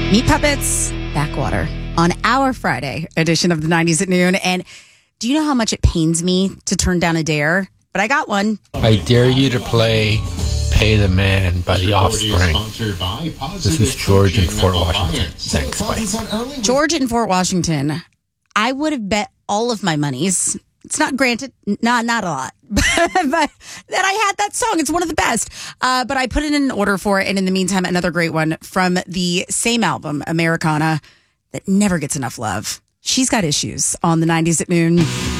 Meat Puppets, Backwater, on our Friday edition of the 90s at noon. And do you know how much it pains me to turn down a dare? But I got one. I dare you to play Pay the Man by The Offspring. This is George in Fort Washington. Thanks, bye. George in Fort Washington. I would have bet all of my monies. It's not granted, not a lot, but that I had that song. It's one of the best. But I put it in an order for it. And in the meantime, another great one from the same album, Americana, that never gets enough love. She's got issues on the 90s at noon.